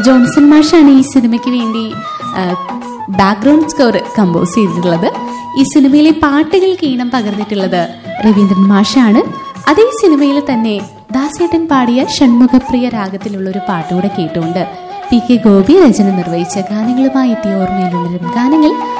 Johnson മാഷാണ് ഈ സിനിമയ്ക്ക് വേണ്ടി ബാക്ക്ഗ്രൗണ്ട് സ്കോർ കമ്പോസ് ചെയ്തിട്ടുള്ളത്. ഈ സിനിമയിലെ പാട്ടുകൾക്ക് ഈണം പകർന്നിട്ടുള്ളത് രവീന്ദ്രൻ മാഷാണ്. അതേ സിനിമയിൽ തന്നെ ദാസേട്ടൻ പാടിയ ഷൺമുഖപ്രിയ രാഗത്തിലുള്ള ഒരു പാട്ടുകൂടെ കേട്ടുകൊണ്ട് പി കെ ഗോപി രചന നിർവഹിച്ച ഗാനങ്ങളുമായി എത്തിയ ഓർമ്മയിലുള്ളൊരു ഗാനങ്ങൾ